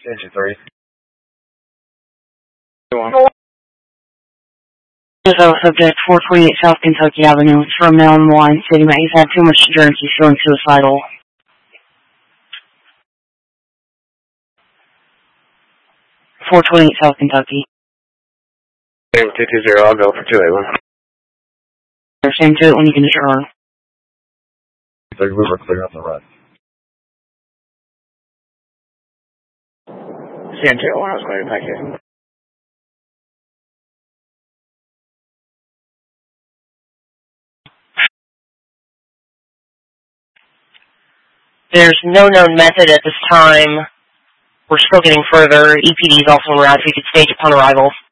Engine 3. Subject 428 South Kentucky Avenue. It's from male on the line stating that he's had too much to drink. He's feeling suicidal. 428 South Kentucky. Same 220, I'll go for 281. Same to it when you can adjourn. They're clear up the run. Same 201, I was going back here. There's no known method at this time. We're still getting further. EPD is also en route. We could stage upon arrival.